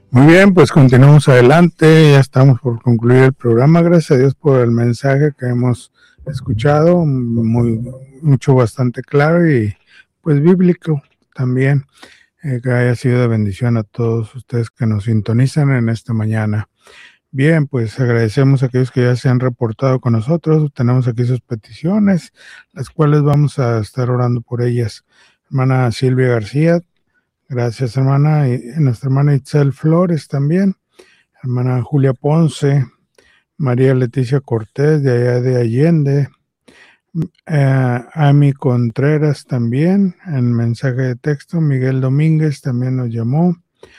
Muy bien, pues continuamos adelante, ya estamos por concluir el programa. Gracias a Dios por el mensaje que hemos escuchado, mucho bastante claro y pues bíblico también, que haya sido de bendición a todos ustedes que nos sintonizan en esta mañana. Bien, pues agradecemos a aquellos que ya se han reportado con nosotros. Tenemos aquí sus peticiones, las cuales vamos a estar orando por ellas. Hermana Silvia García, gracias hermana, y nuestra hermana Itzel Flores también, hermana Julia Ponce, María Leticia Cortés de allá de Allende, Ami Contreras también, en mensaje de texto, Miguel Domínguez también nos llamó,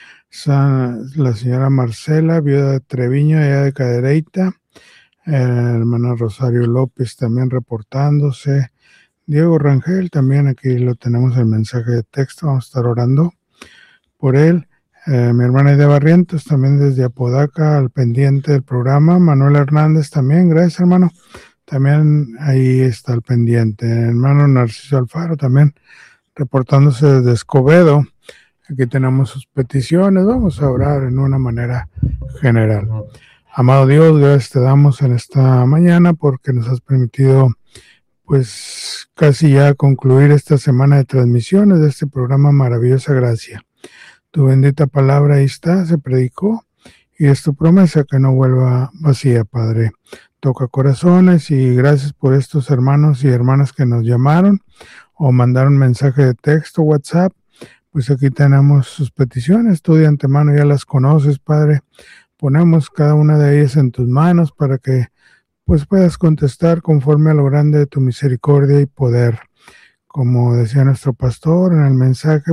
la señora Marcela, viuda de Treviño, allá de Cadereyta, hermana Rosario López también reportándose, Diego Rangel también, aquí lo tenemos en mensaje de texto, vamos a estar orando por él. Mi hermana Ida Barrientos también desde Apodaca al pendiente del programa. Manuel Hernández también, gracias hermano, también ahí está al pendiente. Hermano Narciso Alfaro también reportándose desde Escobedo. Aquí tenemos sus peticiones, vamos a orar en una manera general. Amado Dios, gracias te damos en esta mañana porque nos has permitido pues casi ya concluir esta semana de transmisiones de este programa Maravillosa Gracia. Tu bendita palabra ahí está, se predicó y es tu promesa que no vuelva vacía, Padre. Toca corazones y gracias por estos hermanos y hermanas que nos llamaron o mandaron mensaje de texto, WhatsApp. Pues aquí tenemos sus peticiones, tú de antemano ya las conoces, Padre. Ponemos cada una de ellas en tus manos para que pues puedas contestar conforme a lo grande de tu misericordia y poder. Como decía nuestro pastor en el mensaje,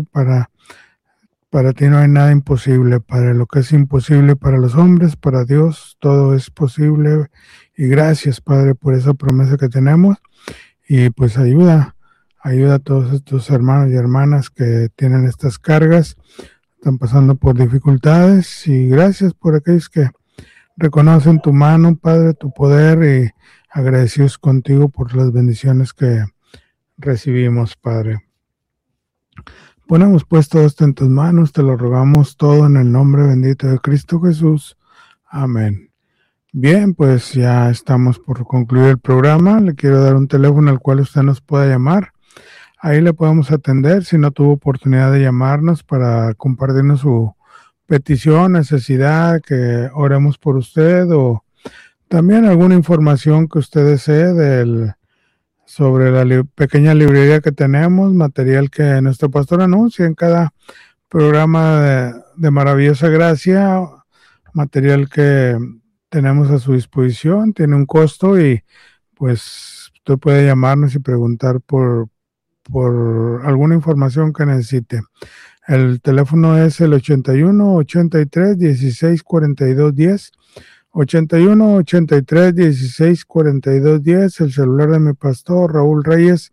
para ti no hay nada imposible, Padre. Lo que es imposible para los hombres, para Dios, todo es posible. Y gracias, Padre, por esa promesa que tenemos. Y pues ayuda a todos estos hermanos y hermanas que tienen estas cargas, están pasando por dificultades. Y gracias por aquellos que reconocen tu mano, Padre, tu poder, y agradecidos contigo por las bendiciones que recibimos, Padre. Ponemos pues todo esto en tus manos, te lo rogamos todo en el nombre bendito de Cristo Jesús. Amén. Bien, pues ya estamos por concluir el programa. Le quiero dar un teléfono al cual usted nos pueda llamar. Ahí le podemos atender si no tuvo oportunidad de llamarnos para compartirnos su petición, necesidad, que oremos por usted o también alguna información que usted desee sobre la pequeña librería que tenemos, material que nuestro pastor anuncia en cada programa de Maravillosa Gracia, material que tenemos a su disposición, tiene un costo y pues usted puede llamarnos y preguntar por alguna información que necesite. El teléfono es el 81 83 16 42 10, 81 83 16 42 10, el celular de mi pastor Raúl Reyes,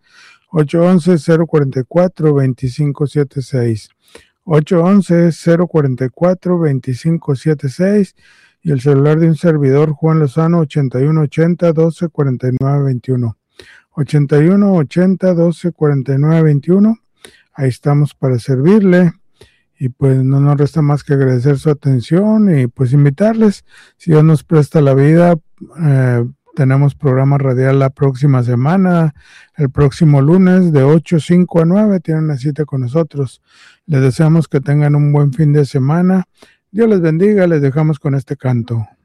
811-044-2576, 811-044-2576, y el celular de un servidor Juan Lozano, 81 80 12 49 21, 81 80 12 49 21. Ahí estamos para servirle y pues no nos resta más que agradecer su atención y pues invitarles, si Dios nos presta la vida, tenemos programa radial la próxima semana, el próximo lunes de 8:05 a 9, tienen una cita con nosotros. Les deseamos que tengan un buen fin de semana. Dios les bendiga, les dejamos con este canto.